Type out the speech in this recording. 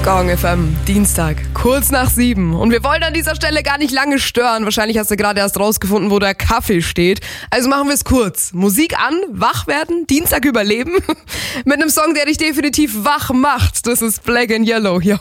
Gong FM, Dienstag, kurz nach 7. Und wir wollen an dieser Stelle gar nicht lange stören. Wahrscheinlich hast du gerade erst rausgefunden, wo der Kaffee steht. Also machen wir es kurz. Musik an, wach werden, Dienstag überleben. Mit einem Song, der dich definitiv wach macht. Das ist Black and Yellow hier